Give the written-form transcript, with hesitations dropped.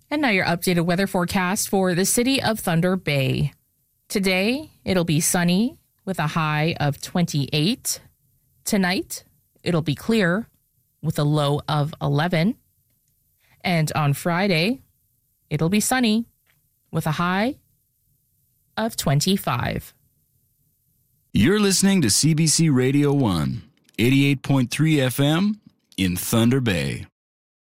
And now your updated weather forecast for the city of Thunder Bay. Today, it'll be sunny with a high of 28. Tonight, it'll be clear with a low of 11. And on Friday, it'll be sunny with a high of 25. You're listening to CBC Radio 1, 88.3 FM in Thunder Bay.